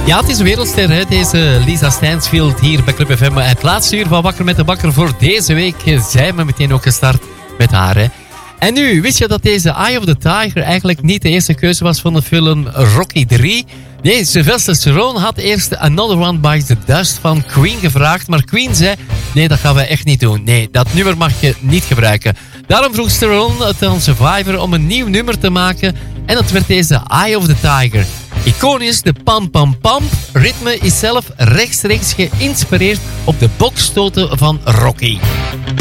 Ja, het is een wereldster, hè? Deze Lisa Stansfield hier bij Club FM. Het laatste uur van Wakker met de Bakker voor deze week zijn we meteen ook gestart met haar. Hè? En nu, wist je dat deze Eye of the Tiger eigenlijk niet de eerste keuze was van de film Rocky 3? Nee, Sylvester Stallone had eerst Another One Bites the Dust van Queen gevraagd. Maar Queen zei, nee, dat gaan we echt niet doen. Nee, dat nummer mag je niet gebruiken. Daarom vroeg Stallone het aan Survivor om een nieuw nummer te maken. En dat werd deze Eye of the Tiger. Iconisch, de pam pam pam ritme is zelf rechtstreeks geïnspireerd op de boksstoten van Rocky.